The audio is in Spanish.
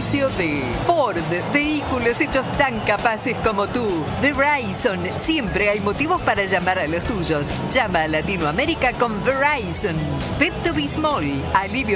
anuncio de Ford, vehículos hechos tan capaces como tú. Verizon, siempre hay motivos para llamar a los tuyos. Llama a Latinoamérica con Verizon. Pepto Bismol, alivio